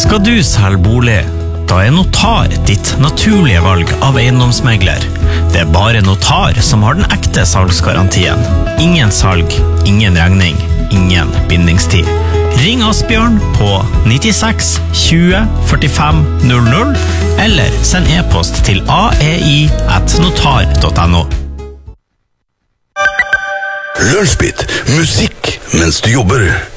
Skal du selge bolig? Da Notar ditt naturlige valg av eiendomsmegler. Det bare Notar som har den ekte salgsgarantien. Ingen salg, ingen regning, ingen bindingstid. Ring Asbjørn på 96 20 45 00 eller send e-post til ai@notar.no. Lunsjbit, musikk mens du jobber.